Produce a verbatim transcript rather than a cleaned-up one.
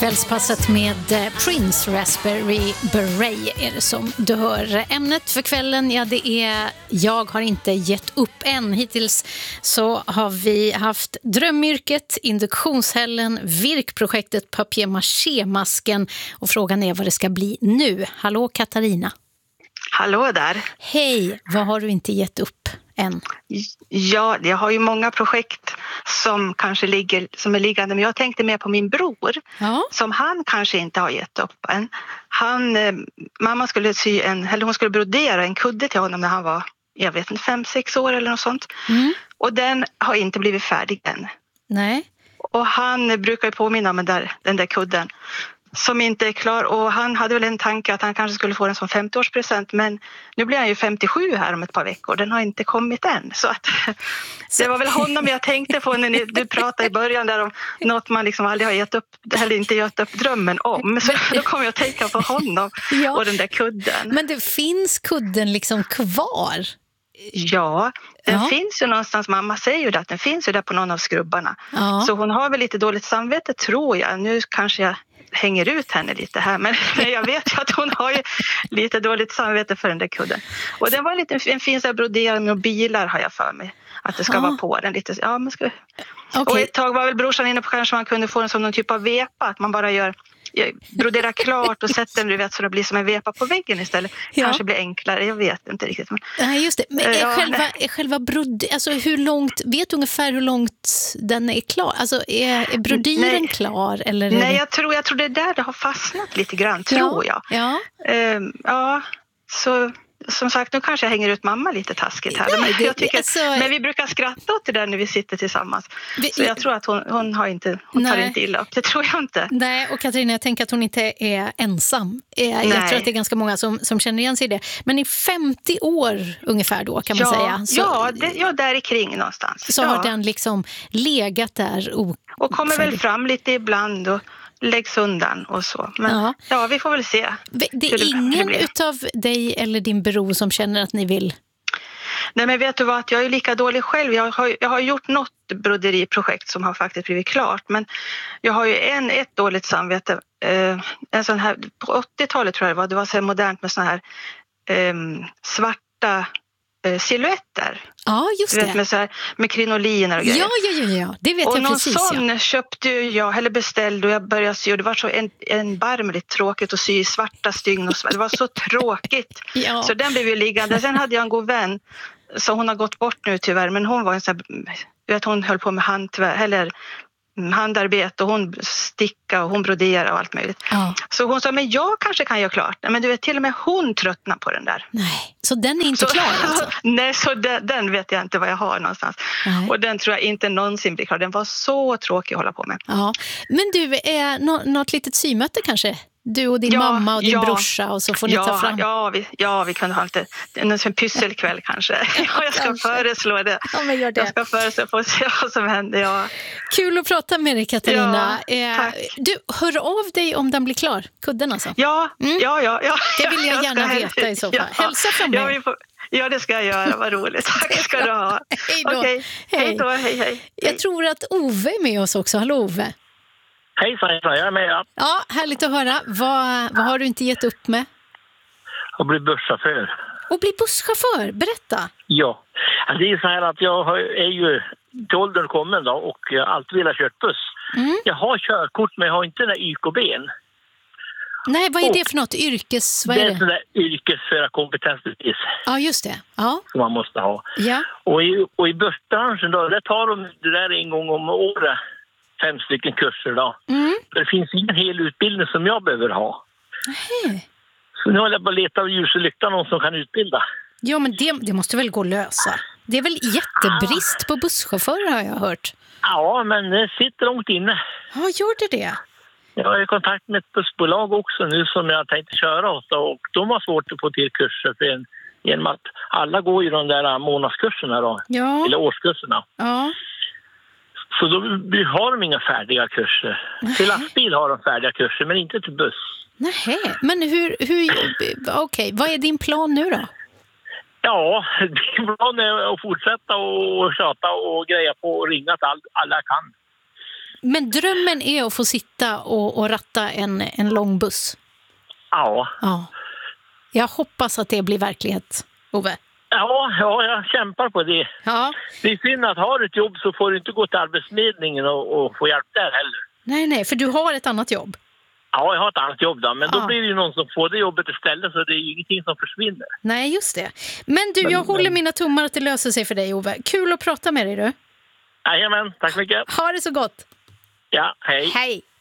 Kvällspasset med Prince Raspberry Beret är det som du hör. Ämnet för kvällen, ja det är jag har inte gett upp än. Hittills så har vi haft drömyrket, induktionshällen, virkprojektet, papier-maché-masken och frågan är vad det ska bli nu. Hallå Katarina. Hallå där. Hej, vad har du inte gett upp än? Ja, jag har ju många projekt som kanske ligger, som är liggande, men jag tänkte mer på min bror Ja. som han kanske inte har gett upp än. Han, eh, mamma skulle sy en, eller hon skulle brodera en kudde till honom när han var, jag vet inte, fem, sex år eller något sånt. Mm. Och den har inte blivit färdig än. Nej. Och han brukar ju påminna om den där, den där kudden som inte är klar, och han hade väl en tanke att han kanske skulle få den som femtioårspresent, men nu blir han ju femtiosju här om ett par veckor, den har inte kommit än, så att det var väl honom jag tänkte på när ni, du pratade i början där om något man liksom aldrig har gett upp, eller inte gett upp drömmen om, så då kom jag att tänka på honom Ja. och den där kudden. Men det finns kudden liksom kvar? Ja, den Ja. finns ju någonstans, mamma säger ju det, att den finns ju där på någon av skrubbarna. Ja. Så hon har väl lite dåligt samvete, tror jag. Nu kanske jag hänger ut henne lite här, men jag vet ju att hon har ju lite dåligt samvete för den där kudden. Och den var lite en fin så här broderad med bilar, har jag för mig. Att det ska Ja. vara på den lite. Ja, men ska... Okej. Och ett tag var väl brorsan inne på kanske man kunde få den som någon typ av vepa, att man bara gör brodera klart och sätter den, du vet, så det blir som en vepa på väggen istället. Ja. Kanske blir enklare, jag vet inte riktigt. Men... Nej, just det. Men är Ja, själva, nej. är själva brod... Alltså hur långt... Vet du ungefär hur långt den är klar? Alltså är, är brodyren Nej. klar? Eller är Nej, det... jag tror, jag tror det är där det har fastnat lite grann, tror jag. Ja. Ehm, ja, så som sagt, nu kanske jag hänger ut mamma lite taskigt här. Nej, men, det- jag tycker, alltså- men vi brukar skratta åt det där när vi sitter tillsammans. Vi- Så jag tror att hon, hon, har inte, hon tar Nej. inte illa upp, det tror jag inte. Nej, och Katarina, jag tänker att hon inte är ensam. Eh, Jag Nej. tror att det är ganska många som, som känner igen sig i det. Men i femtio år ungefär då, kan man Ja, säga. Så, ja, det, ja, där i kring någonstans. så ja. har den liksom legat där. O- Och kommer väl färdig. fram lite ibland och läggs undan och så. Men Ja. ja, vi får väl se. Det hur är det- hur det ingen blir. utav dig eller din bror som känner att ni vill... Nej, men vet du vad, att jag är lika dålig själv. Jag har, jag har gjort något broderiprojekt som har faktiskt blivit klart, men jag har ju en, ett dåligt samvete. Eh, en sån här, på åttiotalet tror jag det var, det var så här modernt med såna här eh, svarta eh, silhuetter. Ja, just Du vet, det. med, så här, med krinoliner och grejer. Ja, ja, ja, ja. Det vet Och jag någon precis. sån Ja. köpte jag, eller beställde, och jag började sy, och det var så en, en barmligt tråkigt att sy i svarta stygn och så. Det var så tråkigt. Ja. Så den blev ju liggande. Sen hade jag en god vän, så hon har gått bort nu tyvärr, men hon var en sån här, du vet, hon höll på med hantverk, eller handarbete, och hon sticka och hon brodera och allt möjligt. Ja. Så hon sa, men jag kanske kan göra klart. Men du vet, till och med hon tröttnar på den där. Nej, så den är inte Så, klar alltså? nej, så den, den vet jag inte vad jag har någonstans. Nej. Och den tror jag inte någonsin blir klar. Den var så tråkig att hålla på med. Ja. Men du, är nå- något litet symöte kanske? Du och din Ja, mamma och din ja. brorsa, och så får ni Ja, ta fram... ja, vi, ja, vi kunde ha lite, en sån pysselkväll kanske. Ja, jag ska kanske. föreslå det. Ja, men gör det. Jag ska föreslå, få se vad som händer. Ja. Kul att prata med dig, Katarina. Ja, Eh, tack. du, hör av dig om den blir klar. Kudden alltså. Ja, Mm. ja, ja, ja. Det vill jag ska gärna häl- veta i så fall. Hälsa från ja, mig. vi får, ja, det ska jag göra. Vad roligt. Tack ska du ha. Hej då. Okej, Hej. hej då. Hej, hej. Jag tror att Ove är med oss också. Hallå Ove. Hejsan, hejsan, jag är med. Ja. Ja, härligt att höra. Vad, vad har du inte gett upp med? Jag blir busschaufför. Och bli busschaufför, berätta. Ja, alltså det är så här att jag har, är ju till åldern kommen då, och jag har alltid velat kört buss. Mm. Jag har körkort, men jag har inte den där Y K-ben. Nej, vad är Och- det för något? Yrkes... Vad Det är är en sån det? där yrkesförarkompetensbevis Ja, just det. Ja, som man måste ha. ja. Och i, och i bussbranschen då, där tar de det där en gång om året, fem stycken kurser då. Mm. Det finns ingen hel utbildning som jag behöver ha. Hej. Så nu håller jag på att leta av ljus och lykta någon som kan utbilda. Ja, men det, det måste väl gå att lösa. Det är väl jättebrist på busschaufförer, har jag hört. Ja, men det sitter långt inne. Ja, gör det det? Jag är i kontakt med ett bussbolag också nu som jag tänkte köra åt, och de har svårt att få till kurser för en, genom att alla går ju de där månadskurserna då, Ja, eller årskurserna. ja. Så då har de inga färdiga kurser. Till lastbil har de färdiga kurser, men inte till buss. Nej, men hur... hur okej, vad är din plan nu då? Ja, det är bra att fortsätta och tjata och greja på och ringa till all, alla jag kan. Men drömmen är att få sitta och, och ratta en, en lång buss. Ja. Ja. Jag hoppas att det blir verklighet, Ove. Ja, ja, jag kämpar på det. Ja. Det är synd att har du ett jobb så får du inte gå till Arbetsförmedlingen och, och få hjälp där heller. Nej, nej, för du har ett annat jobb. Ja, jag har ett annat jobb då, men Ja. då blir det ju någon som får det jobbet istället, så det är ju ingenting som försvinner. Nej, just det. Men du, Men- jag håller men- mina tummar att det löser sig för dig, Ove. Kul att prata med dig, du. Jajamän, tack så mycket. Ha det så gott. Ja, hej. Hej.